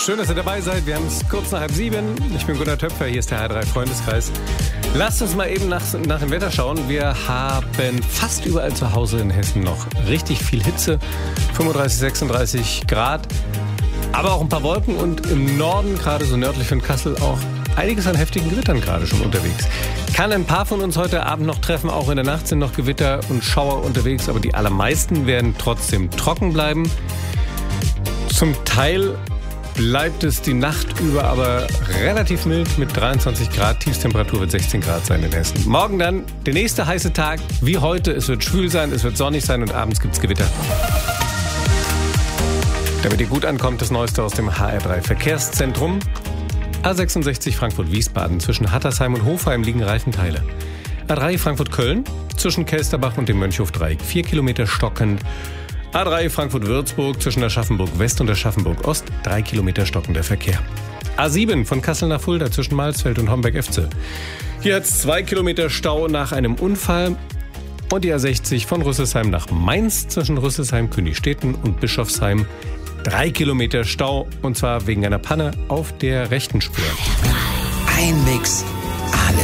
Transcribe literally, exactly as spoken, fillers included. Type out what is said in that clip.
Schön, dass ihr dabei seid. Wir haben es kurz nach halb sieben. Ich bin Gunnar Töpfer, hier ist der H drei Freundeskreis. Lasst uns mal eben nach, nach dem Wetter schauen. Wir haben fast überall zu Hause in Hessen noch richtig viel Hitze. fünfunddreißig, sechsunddreißig Grad. Aber auch ein paar Wolken und im Norden, gerade so nördlich von Kassel, auch einiges an heftigen Gewittern gerade schon unterwegs. Kann ein paar von uns heute Abend noch treffen. Auch in der Nacht sind noch Gewitter und Schauer unterwegs. Aber die allermeisten werden trotzdem trocken bleiben. Zum Teil bleibt es die Nacht über aber relativ mild mit dreiundzwanzig Grad. Tiefstemperatur wird sechzehn Grad sein in Hessen. Morgen dann der nächste heiße Tag wie heute. Es wird schwül sein, es wird sonnig sein und abends gibt es Gewitter. Damit ihr gut ankommt, das Neueste aus dem H R drei Verkehrszentrum. A sechsundsechzig Frankfurt-Wiesbaden. Zwischen Hattersheim und Hofheim liegen Reifenteile. A drei Frankfurt-Köln. Zwischen Kelsterbach und dem Mönchhof-Dreieck. Vier Kilometer stockend. A drei Frankfurt-Würzburg zwischen der Aschaffenburg-West und der Aschaffenburg-Ost, drei Kilometer stockender Verkehr. A sieben von Kassel nach Fulda zwischen Malsfeld und Homberg-Efze. Hier hat es zwei Kilometer Stau nach einem Unfall. Und die A sechzig von Rüsselsheim nach Mainz zwischen Rüsselsheim, Königstetten und Bischofsheim. Drei Kilometer Stau und zwar wegen einer Panne auf der rechten Spur. Ein Mix